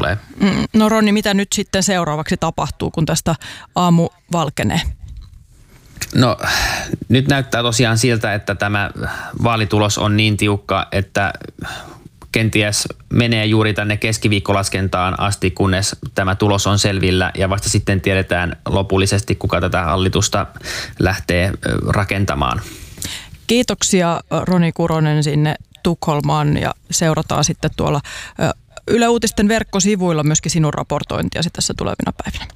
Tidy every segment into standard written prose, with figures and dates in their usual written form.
tulee. No Ronni, mitä nyt sitten seuraavaksi tapahtuu, kun tästä aamu valkenee? No nyt näyttää tosiaan siltä, että tämä vaalitulos on niin tiukka, että kenties menee juuri tänne keskiviikkolaskentaan asti, kunnes tämä tulos on selvillä ja vasta sitten tiedetään lopullisesti, kuka tätä hallitusta lähtee rakentamaan. Kiitoksia Roni Kuronen sinne Tukholmaan ja seurataan sitten tuolla Yle Uutisten verkkosivuilla myöskin sinun raportointiasi tässä tulevina päivinä.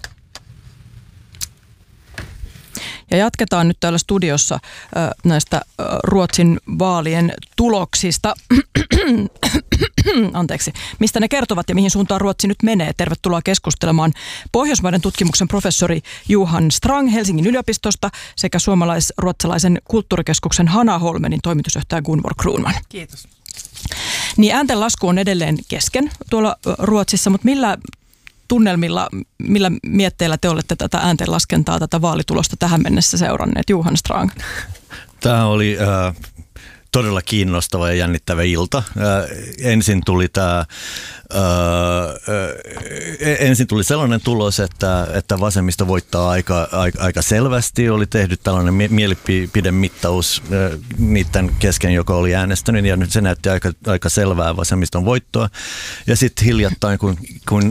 Ja jatketaan nyt täällä studiossa näistä Ruotsin vaalien tuloksista. Anteeksi. Mistä ne kertovat ja mihin suuntaan Ruotsi nyt menee? Tervetuloa keskustelemaan Pohjoismaiden tutkimuksen professori Johan Strang Helsingin yliopistosta sekä suomalais-ruotsalaisen kulttuurikeskuksen Hanna Holmenin toimitusjohtaja Gunvor Kruunman. Kiitos. Niin ääntenlasku on edelleen kesken tuolla Ruotsissa, mutta millä tunnelmilla, millä mietteillä te olette tätä ääntenlaskentaa, tätä vaalitulosta tähän mennessä seuranneet, Johan Strang? Tämä oli todella kiinnostava ja jännittävä ilta. Ensin tuli sellainen tulos, että vasemmisto voittaa aika selvästi. Oli tehty tällainen mielipidemittaus niiden kesken, joka oli äänestänyt, ja nyt se näytti aika selvää vasemmiston voittoa. Ja sitten hiljattain, kun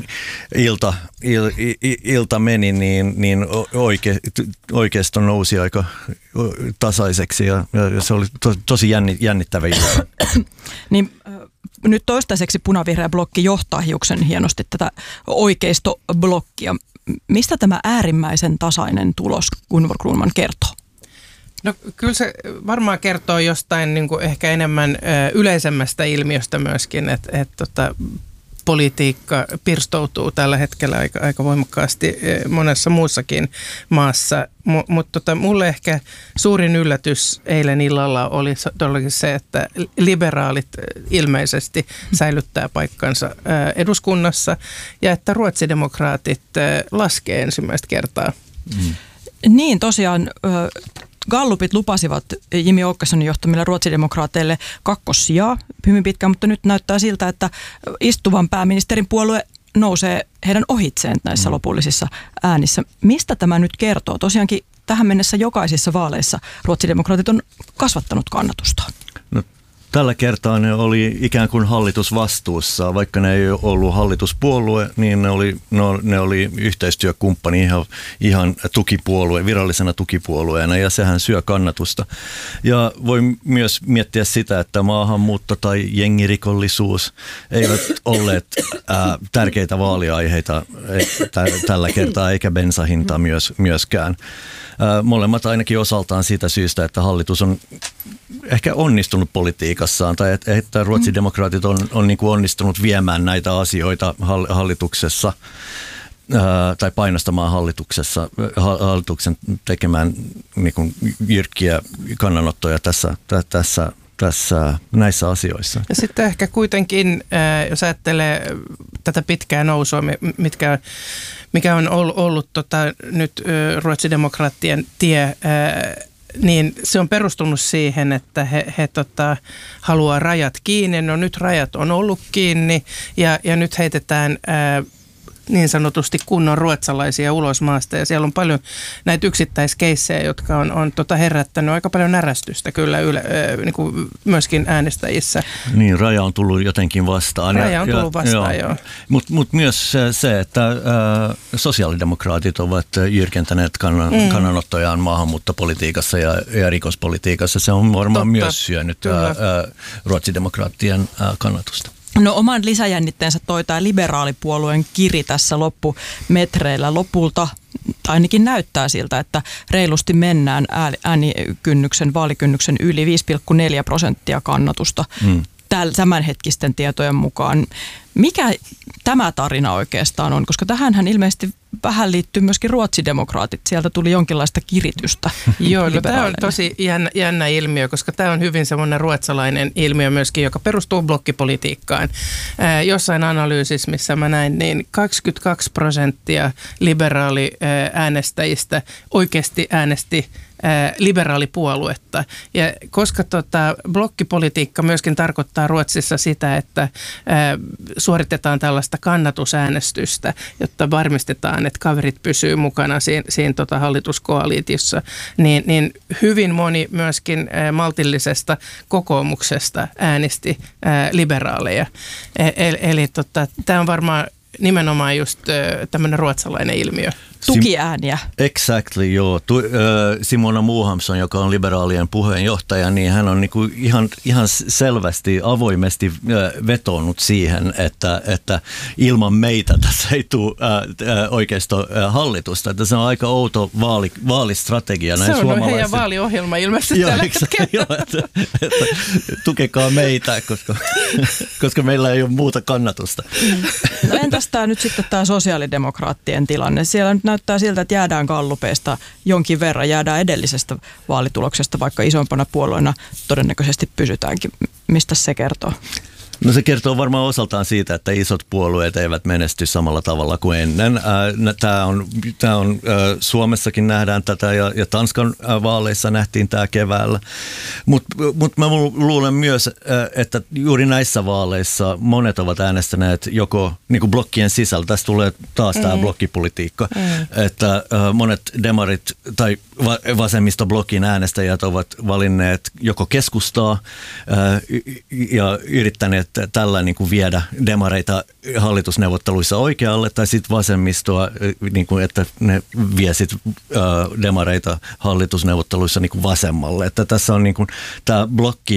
ilta meni, niin oikeisto nousi aika tasaiseksi, ja se oli tosi jännittävä ilta. Niin, nyt toistaiseksi punavihreä blokki johtaa hiuksen hienosti tätä oikeistoblokkia. Mistä tämä äärimmäisen tasainen tulos Gunvor Kruunman kertoo? No kyllä se varmaan kertoo jostain niin kuin ehkä enemmän yleisemmästä ilmiöstä myöskin, että politiikka pirstoutuu tällä hetkellä aika voimakkaasti monessa muussakin maassa, mutta mulle ehkä suurin yllätys eilen illalla oli todellakin se, että liberaalit ilmeisesti säilyttää paikkansa eduskunnassa ja että ruotsidemokraatit laskee ensimmäistä kertaa. Niin tosiaan Gallupit lupasivat Jimmy Åkessonin johtamille ruotsidemokraateille kakkossijaa hyvin pitkään, mutta nyt näyttää siltä, että istuvan pääministerin puolue nousee heidän ohitseen näissä lopullisissa äänissä. Mistä tämä nyt kertoo? Tosiaankin tähän mennessä jokaisissa vaaleissa ruotsidemokraatit on kasvattanut kannatustaan. No, tällä kertaa ne oli ikään kuin hallitusvastuussa, vaikka ne ei ollut hallituspuolue, niin ne oli yhteistyökumppani ihan tukipuolue, virallisena tukipuolueena, ja sehän syö kannatusta. Ja voi myös miettiä sitä, että maahanmuutto tai jengirikollisuus eivät olleet tärkeitä vaaliaiheita tällä kertaa, eikä bensahinta myöskään. Molemmat ainakin osaltaan siitä syystä, että hallitus on ehkä onnistunut politiikassaan, tai että ruotsidemokraatit on niin kuin onnistunut viemään näitä asioita hallituksessa tai painostamaan hallituksen tekemään niin kuin jyrkkiä kannanottoja näissä asioissa. Ja sitten ehkä kuitenkin, jos ajattelee tätä pitkää nousua, mikä on ollut nyt ruotsidemokraattien tie, niin se on perustunut siihen, että he haluaa rajat kiinni. No nyt rajat on ollut kiinni ja nyt heitetään niin sanotusti kunnon ruotsalaisia ulos maasta. Ja siellä on paljon näitä yksittäiskeissejä, jotka on herättänyt aika paljon närästystä kyllä niin kuin myöskin äänestäjissä. Niin, raja on tullut jotenkin vastaan. Raja on tullut vastaan, joo. Mutta myös se, että sosiaalidemokraatit ovat jyrkentäneet kannanottojaan maahanmuuttopolitiikassa ja rikospolitiikassa. Se on varmaan myös syönyt ruotsidemokraattien kannatusta. No oman lisäjännitteensä toi tämä liberaalipuolueen kiri tässä loppumetreillä. Lopulta ainakin näyttää siltä, että reilusti mennään vaalikynnyksen yli 5,4% kannatusta tämänhetkisten tietojen mukaan. Mikä tämä tarina oikeastaan on? Koska tähänhän ilmeisesti vähän liittyy myöskin ruotsidemokraatit. Sieltä tuli jonkinlaista kiritystä. Joo, no tämä on tosi jännä ilmiö, koska tämä on hyvin semmoinen ruotsalainen ilmiö myöskin, joka perustuu blokkipolitiikkaan. Jossain analyysissä, missä mä näin, niin 22% liberaaliäänestäjistä oikeasti äänesti liberaalipuoluetta. Ja koska blokkipolitiikka myöskin tarkoittaa Ruotsissa sitä, että suoritetaan tällaista kannatusäänestystä, jotta varmistetaan, että kaverit pysyy mukana siinä hallituskoalitiossa, niin hyvin moni myöskin maltillisesta kokoomuksesta äänesti liberaaleja. Eli tämä on varmaan nimenomaan just tämmöinen ruotsalainen ilmiö. Tukiääniä. Exactly, joo. Simona Mohamsson, joka on liberaalien puheenjohtaja, niin hän on niinku ihan selvästi, avoimesti vetonut siihen, että ilman meitä tässä ei tule oikeistohallitusta. Että se on aika outo vaalistrategia näin suomalaiset. Se on heidän vaaliohjelma ilmeisesti tällä hetkellä. Että tukekaa meitä, koska meillä ei ole muuta kannatusta. No entäs tämä nyt sitten tämä sosiaalidemokraattien tilanne? Siellä nyt näyttää siltä, että jäädään gallupeista jonkin verran, jäädään edellisestä vaalituloksesta, vaikka isompana puolueena todennäköisesti pysytäänkin. Mistä se kertoo? No se kertoo varmaan osaltaan siitä, että isot puolueet eivät menesty samalla tavalla kuin ennen. Tämä on Suomessakin nähdään tätä ja Tanskan vaaleissa nähtiin tämä keväällä. Mutta mä luulen myös, että juuri näissä vaaleissa monet ovat äänestäneet joko niin kuin blokkien sisällä. Tässä tulee taas tämä blokkipolitiikka, että monet demarit tai vasemmistoblokkin äänestäjät ovat valinneet joko keskustaa ja yrittäneet tällä niin kuin viedä demareita hallitusneuvotteluissa oikealle tai sitten vasemmistoa, niin kuin, että ne vie sitten demareita hallitusneuvotteluissa niin kuin vasemmalle. Että tässä on niin kuin, tämä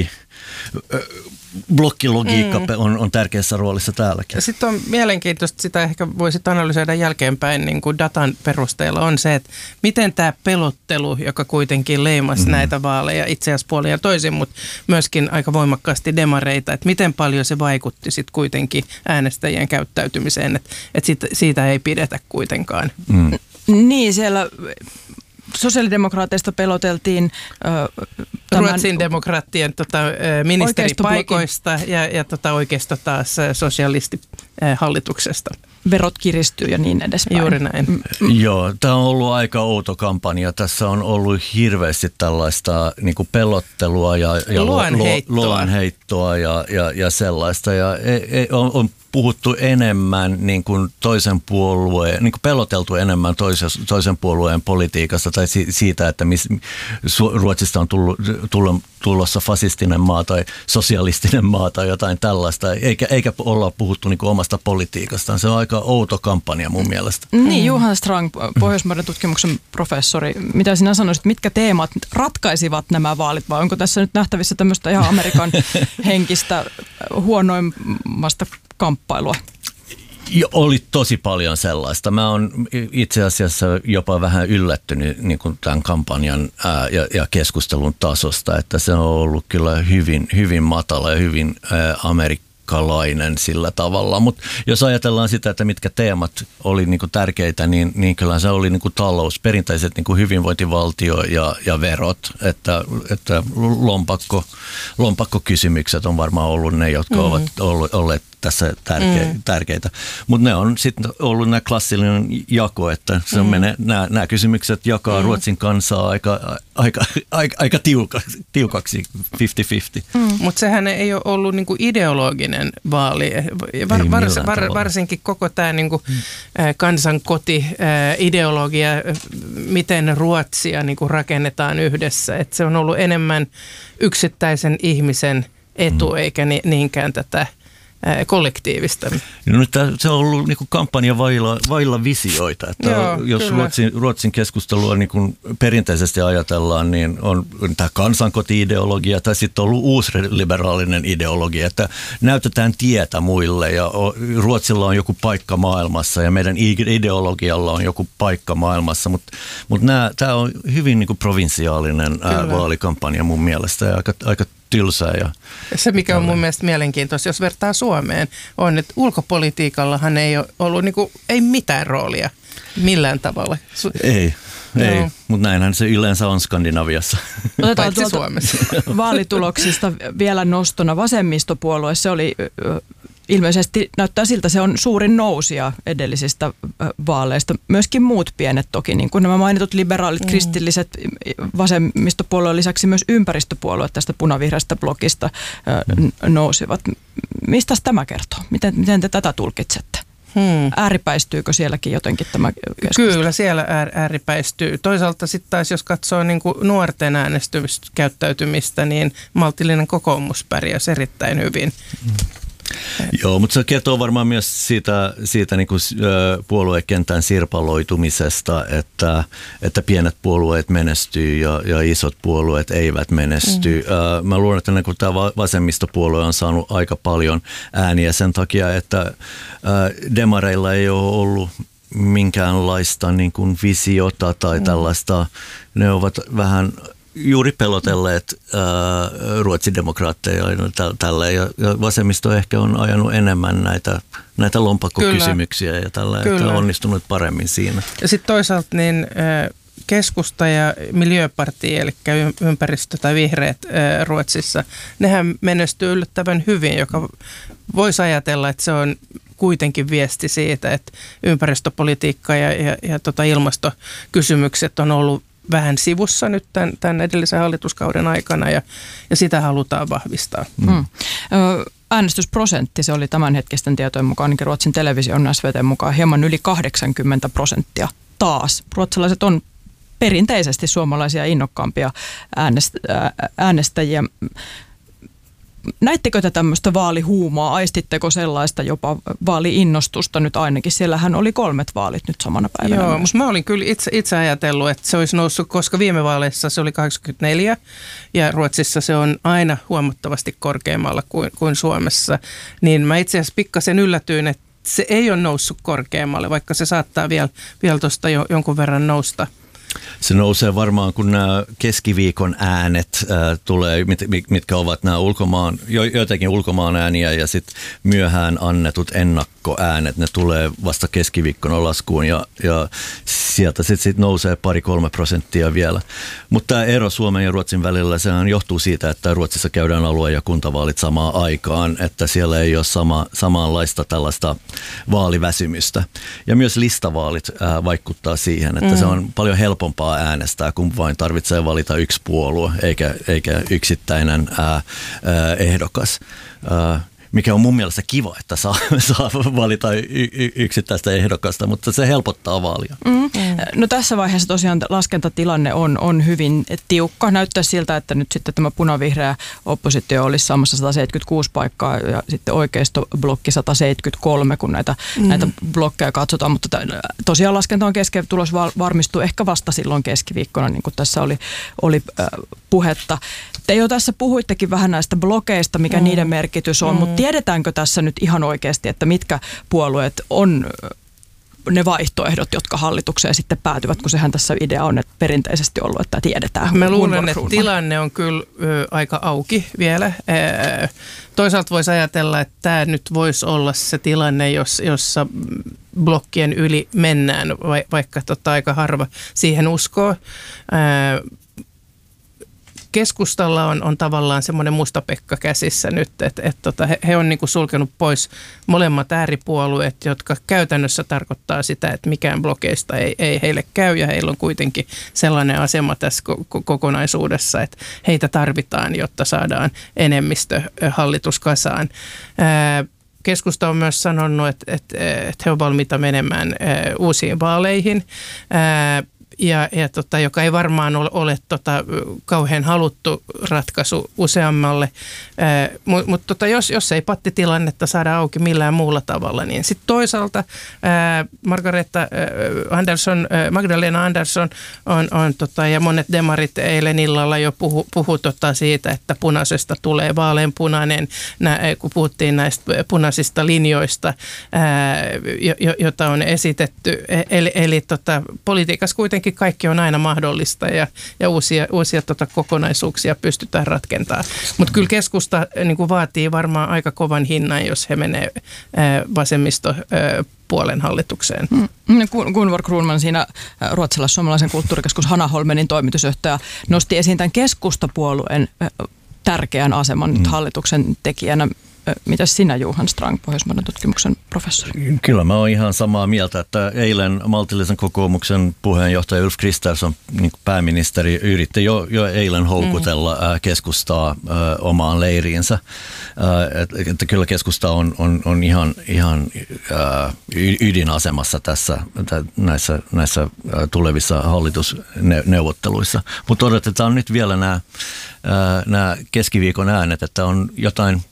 blokkilogiikka on tärkeässä roolissa täälläkin. Ja sitten on mielenkiintoista, sitä ehkä voisit analysoida jälkeenpäin niin kuin datan perusteella, on se, että miten tämä pelottelu, joka kuitenkin leimasi näitä vaaleja itse asiassa puolin ja toisin, mutta myöskin aika voimakkaasti demareita, että miten paljon se vaikutti sitten kuitenkin äänestäjien käyttäytymiseen, että siitä ei pidetä kuitenkaan. Niin, siellä sosiaalidemokraateista peloteltiin Ruotsin demokraattien ministeripaikoista ja oikeisto taas sosialistihallituksesta. Verot kiristyy ja niin edespäin. Juuri näin. Joo, tämä on ollut aika outo kampanja. Tässä on ollut hirveästi tällaista niin kuin pelottelua ja luonheittoa ja sellaista. Ja on puhuttu enemmän niin kuin toisen puolueen, niin kuin peloteltu enemmän toisen puolueen politiikasta tai siitä, että Ruotsista on tulossa fasistinen maa tai sosialistinen maa tai jotain tällaista, eikä olla puhuttu niin kuin omasta politiikastaan. Se on aika outo kampanja mun mielestä. Niin, Johan Strang, Pohjoismaiden tutkimuksen professori, mitä sinä sanoisit, mitkä teemat ratkaisivat nämä vaalit, vai onko tässä nyt nähtävissä tämmöistä ihan Amerikan henkistä huonoimmasta kamppailua? Oli tosi paljon sellaista. Mä oon itse asiassa jopa vähän yllättynyt niin kuin tämän kampanjan ja keskustelun tasosta, että se on ollut kyllä hyvin, hyvin matala ja hyvin amerikkalainen sillä tavalla. Mutta jos ajatellaan sitä, että mitkä teemat oli niin kuin tärkeitä, niin kyllä se oli niin kuin talous, perinteiset niin kuin hyvinvointivaltio ja verot, että lompakkokysymykset on varmaan ollut ne, jotka ovat olleet tässä tärkeitä. Mutta ne on sitten ollut nämä klassinen jako, että se menee, nämä kysymykset jakaa Ruotsin kansaa aika tiukaksi 50-50. Mutta sehän ei ole ollut niinku ideologinen vaali. Varsinkin koko tämä niinku kansankoti-ideologia, miten Ruotsia niinku rakennetaan yhdessä. Et se on ollut enemmän yksittäisen ihmisen etu, eikä niinkään tätä kollektiivista. No nyt se on ollut niin kuin kampanja vailla visioita. Että jos Ruotsin keskustelua niin kuin perinteisesti ajatellaan, niin on tämä kansankoti-ideologia tai sitten on ollut uusliberaalinen ideologia, että näytetään tietä muille ja Ruotsilla on joku paikka maailmassa ja meidän ideologialla on joku paikka maailmassa, mutta tämä on hyvin niin kuin provinsiaalinen vaalikampanja mun mielestä ja aika tylsää. Se, mikä on mun mielestä mielenkiintoista, jos vertaa Suomeen, on, että ulkopolitiikallahan ei ole ollut ei mitään roolia millään tavalla. Ei, mutta näinhän se yleensä on Skandinaviassa. Otetaan tuolta vaalituloksista vielä nostona. Vasemmistopuolue, se oli ilmeisesti näyttää siltä, se on suurin nousija edellisistä vaaleista. Myöskin muut pienet toki, niin kuin nämä mainitut liberaalit, kristilliset, vasemmistopuolueen lisäksi myös ympäristöpuolueet tästä punavihreästä blokista nousivat. Mistä tämä kertoo? Miten te tätä tulkitsette? Ääripäistyykö sielläkin jotenkin tämä keskustelu? Kyllä siellä ääripäistyy. Toisaalta sitten taas jos katsoo niin kuin nuorten äänestyskäyttäytymistä, niin maltillinen kokoomus pärjäsi erittäin hyvin. Joo, mutta se kertoo varmaan myös siitä niin kuin puoluekentän sirpaloitumisesta, että pienet puolueet menestyy ja isot puolueet eivät menesty. Mä luulen, että niin tämä vasemmistopuolue on saanut aika paljon ääniä sen takia, että demareilla ei ole ollut minkäänlaista niin kuin visiota tai tällaista. Ne ovat vähän juuri pelotelleet ruotsidemokraatteja tällä ja vasemmisto ehkä on ajanut enemmän näitä lompakkokysymyksiä ja tällä, että on onnistunut paremmin siinä. Ja sitten toisaalta niin keskusta ja Miljöparti, eli ympäristö- tai vihreät Ruotsissa, nehän menestyy yllättävän hyvin, joka voisi ajatella, että se on kuitenkin viesti siitä, että ympäristöpolitiikka ja ilmastokysymykset on ollut vähän sivussa nyt tämän edellisen hallituskauden aikana ja sitä halutaan vahvistaa. Äänestysprosentti, se oli tämänhetkisten tietojen mukaan, ainakin Ruotsin television SVT:n mukaan, hieman yli 80% taas. Ruotsalaiset on perinteisesti suomalaisia innokkaampia äänestäjiä. Näittekö te tämmöistä vaalihuumaa? Aistitteko sellaista jopa vaali-innostusta nyt ainakin? Siellähän oli 3 vaalit nyt samana päivänä. Joo, mutta mä olin kyllä itse ajatellut, että se olisi noussut, koska viime vaaleissa se oli 84 ja Ruotsissa se on aina huomattavasti korkeammalla kuin Suomessa. Niin mä itse asiassa pikkasen yllätyin, että se ei ole noussut korkeammalle, vaikka se saattaa vielä tuosta jonkun verran nousta. Se nousee varmaan, kun nämä keskiviikon äänet tulee, mitkä ovat nämä joitakin ulkomaan ääniä ja sitten myöhään annetut ennakkoäänet, ne tulee vasta keskiviikkona laskuun ja sieltä sitten nousee 2-3% vielä. Mutta tämä ero Suomen ja Ruotsin välillä, sehän johtuu siitä, että Ruotsissa käydään alue- ja kuntavaalit samaan aikaan, että siellä ei ole samanlaista tällaista vaaliväsymystä. Ja myös listavaalit vaikuttaa siihen, että se on paljon helpompaa äänestää, kun vain tarvitsee valita yksi puolue eikä yksittäinen ehdokas. Mikä on mun mielestä kiva, että saa valita yksittäistä ehdokasta, mutta se helpottaa vaalia. No tässä vaiheessa tosiaan laskentatilanne on hyvin tiukka. Näyttää siltä, että nyt sitten tämä punavihreä oppositio olisi saamassa 176 paikkaa ja sitten oikeistoblokki 173, kun näitä blokkeja katsotaan. Mutta tosiaan laskenta on kesken, tulos varmistuu ehkä vasta silloin keskiviikkona, niin kuin tässä oli puhetta. Te jo tässä puhuittekin vähän näistä blokeista, mikä niiden merkitys on, mutta tiedetäänkö tässä nyt ihan oikeasti, että mitkä puolueet on ne vaihtoehdot, jotka hallitukseen sitten päätyvät, kun sehän tässä idea on että perinteisesti ollut, että tiedetään. Mä luulen, että tilanne on kyllä aika auki vielä. Toisaalta voisi ajatella, että tämä nyt voisi olla se tilanne, jossa blokkien yli mennään, vaikka aika harva siihen uskoo. Keskustalla on tavallaan semmoinen musta pekka käsissä nyt, että he on niinku sulkenut pois molemmat ääripuolueet, jotka käytännössä tarkoittaa sitä, että mikään blokeista ei heille käy ja heillä on kuitenkin sellainen asema tässä kokonaisuudessa, että heitä tarvitaan, jotta saadaan enemmistö hallituskasaan. Keskusta on myös sanonut, että he on valmiita menemään uusiin vaaleihin. Joka ei varmaan ole kauhean haluttu ratkaisu useammalle, mutta jos ei pattitilannetta saada auki millään muulla tavalla, niin sitten toisaalta Magdalena Andersson ja monet demarit eilen illalla jo puhu siitä, että punaisesta tulee vaaleanpunainen, kun puhuttiin näistä punaisista linjoista, jota on esitetty, eli politiikassa kuitenkin kaikki on aina mahdollista ja uusia kokonaisuuksia pystytään rakentamaan. Mutta kyllä keskusta niin kuin vaatii varmaan aika kovan hinnan, jos he menee vasemmistopuolen hallitukseen. Gunvor Kruunman siinä ruotsalais-suomalaisen kulttuurikeskus Hanna Holmenin toimitusjohtaja nosti esiin tämän keskustapuolueen tärkeän aseman nyt hallituksen tekijänä. Mitäs sinä, Johan Strang, Pohjoismaiden tutkimuksen professori? Kyllä mä oon ihan samaa mieltä, että eilen maltillisen kokoomuksen puheenjohtaja Ulf Kristersson, niin pääministeri, yritti jo eilen houkutella keskustaa omaan leiriinsä. Että kyllä keskusta on ihan ydinasemassa näissä tulevissa hallitusneuvotteluissa. Mutta odotetaan nyt vielä nämä keskiviikon äänet, että on jotain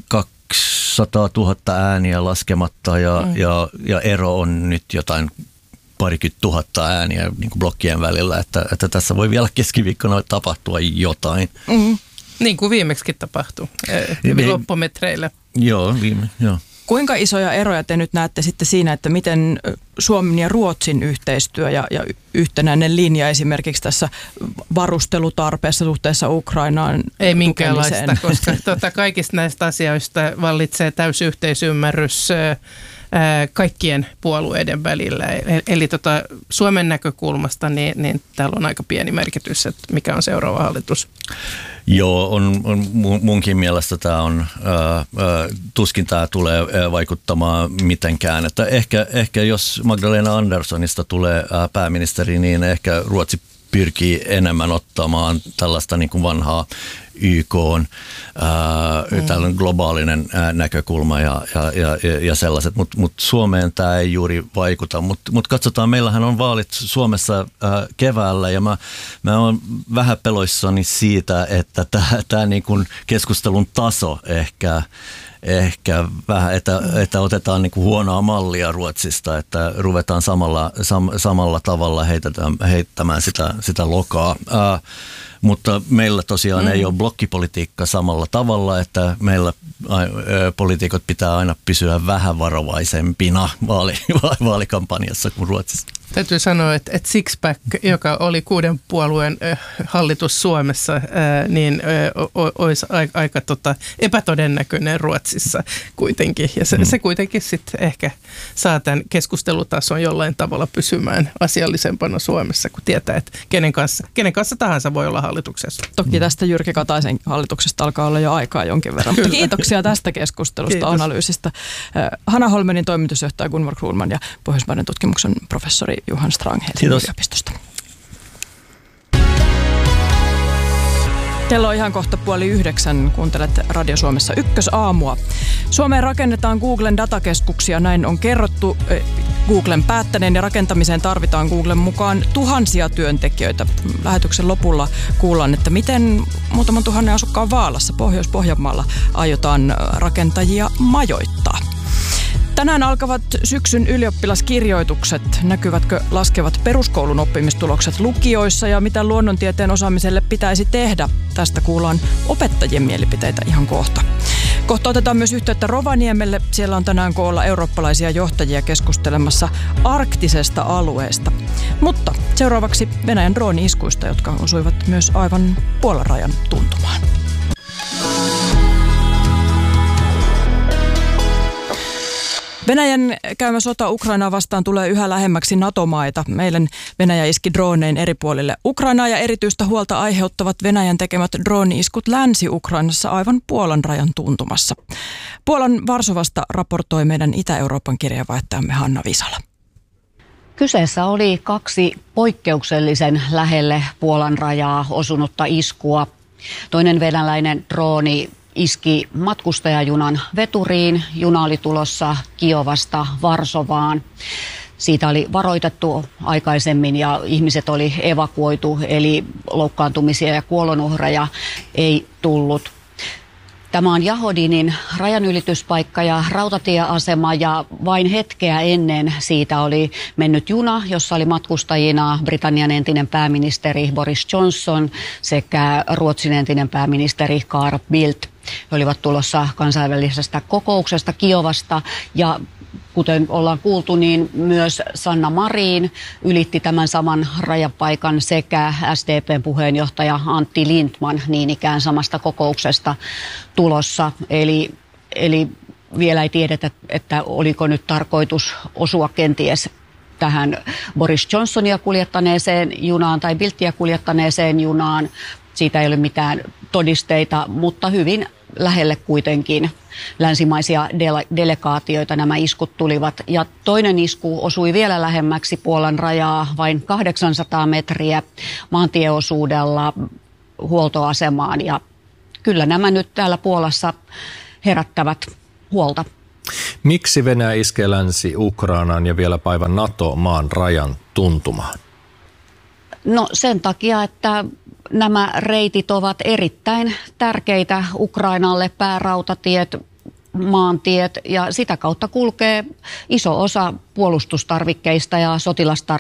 200 000 ääniä laskematta ja ero on nyt jotain 20 000 ääniä niin kuin blokkien välillä, että tässä voi vielä keskiviikkona tapahtua jotain. Mm-hmm. Niin kuin viimeksikin tapahtui loppumetreillä. Joo. Kuinka isoja eroja te nyt näette sitten siinä, että miten Suomen ja Ruotsin yhteistyö ja yhtenäinen linja esimerkiksi tässä varustelutarpeessa suhteessa Ukrainaan ei minkäänlaista, koska kaikista näistä asioista vallitsee täysi yhteisymmärrys kaikkien puolueiden välillä. Eli Suomen näkökulmasta niin täällä on aika pieni merkitys, että mikä on seuraava hallitus. Joo, on munkin mielestä tämä on, tuskin tämä tulee vaikuttamaan mitenkään. Että ehkä jos Magdalena Anderssonista tulee pääministeri, niin ehkä Ruotsi pyrkii enemmän ottamaan tällaista niin kuin vanhaa YK:n tällainen globaalinen näkökulma ja sellaiset, mutta Suomeen tämä ei juuri vaikuta. Mutta katsotaan, meillähän on vaalit Suomessa keväällä ja mä oon vähän peloissani siitä, että tämä niin kuin keskustelun taso ehkä vähän, että otetaan niin kuin huonoa mallia Ruotsista, että ruvetaan samalla tavalla heittämään sitä lokaa. Mutta meillä tosiaan ei ole blokkipolitiikka samalla tavalla, että meillä poliitikot pitää aina pysyä vähän varovaisempina vaalikampanjassa kuin Ruotsissa. Täytyy sanoa, että Sixpack, joka oli 6 puolueen hallitus Suomessa, niin olisi aika epätodennäköinen Ruotsissa kuitenkin. Ja se kuitenkin sitten ehkä saa tämän keskustelutason jollain tavalla pysymään asiallisempana Suomessa, kun tietää, että kenen kanssa tahansa voi olla hallituksessa. Toki tästä Jyrki Kataisen hallituksesta alkaa olla jo aikaa jonkin verran. Mutta kiitoksia tästä keskustelusta, analyysistä. Hanna Holmenin toimitusjohtaja Gunvor Krullman ja Pohjoismaiden tutkimuksen professori Johan Strang Helsingin yliopistosta. Kello on ihan kohta 8:30. Kuuntelet Radio Suomessa Ykkösaamua. Suomeen rakennetaan Googlen datakeskuksia, näin on kerrottu. Googlen päättäneen ja rakentamiseen tarvitaan Googlen mukaan tuhansia työntekijöitä. Lähetyksen lopulla kuullaan, että miten muutaman tuhannen asukkaan Vaalassa Pohjois-Pohjanmaalla aiotaan rakentajia majoittaa. Tänään alkavat syksyn ylioppilaskirjoitukset. Näkyvätkö laskevat peruskoulun oppimistulokset lukioissa ja mitä luonnontieteen osaamiselle pitäisi tehdä? Tästä kuullaan opettajien mielipiteitä ihan kohta. Kohta otetaan myös yhteyttä Rovaniemelle. Siellä on tänään koolla eurooppalaisia johtajia keskustelemassa arktisesta alueesta. Mutta seuraavaksi Venäjän drooni-iskuista, jotka osuivat myös aivan Puolan rajan tuntumaan. Venäjän käymä sota Ukrainaa vastaan tulee yhä lähemmäksi NATO-maita. Eilen Venäjä iski droonein eri puolille Ukrainaa ja erityistä huolta aiheuttavat Venäjän tekemät drooni-iskut Länsi-Ukrainassa aivan Puolan rajan tuntumassa. Puolan Varsovasta raportoi meidän Itä-Euroopan kirjeenvaihtajamme Hanna Visala. Kyseessä oli 2 poikkeuksellisen lähelle Puolan rajaa osunutta iskua. Toinen venäläinen drooni iski matkustajajunan veturiin. Juna oli tulossa Kiovasta Varsovaan. Siitä oli varoitettu aikaisemmin ja ihmiset oli evakuoitu, eli loukkaantumisia ja kuolonuhreja ei tullut. Tämä on Jahodinin rajanylityspaikka ja rautatieasema ja vain hetkeä ennen siitä oli mennyt juna, jossa oli matkustajina Britannian entinen pääministeri Boris Johnson sekä Ruotsin entinen pääministeri Carl Bildt. He olivat tulossa kansainvälisestä kokouksesta Kiovasta ja kuten ollaan kuultu, niin myös Sanna Marin ylitti tämän saman rajapaikan sekä SDP:n puheenjohtaja Antti Lindtman niin ikään samasta kokouksesta tulossa. Eli vielä ei tiedetä, että oliko nyt tarkoitus osua kenties tähän Boris Johnsonia kuljettaneeseen junaan tai Bildtiä kuljettaneeseen junaan. Siitä ei ole mitään todisteita, mutta hyvin lähelle kuitenkin länsimaisia delegaatioita nämä iskut tulivat. Ja toinen isku osui vielä lähemmäksi Puolan rajaa, vain 800 metriä maantieosuudella huoltoasemaan. Ja kyllä nämä nyt täällä Puolassa herättävät huolta. Miksi Venäjä iskee Länsi-Ukrainaan ja vielä päivän NATO-maan rajan tuntumaan? No sen takia, että nämä reitit ovat erittäin tärkeitä Ukrainalle, päärautatiet, maantiet, ja sitä kautta kulkee iso osa puolustustarvikkeista ja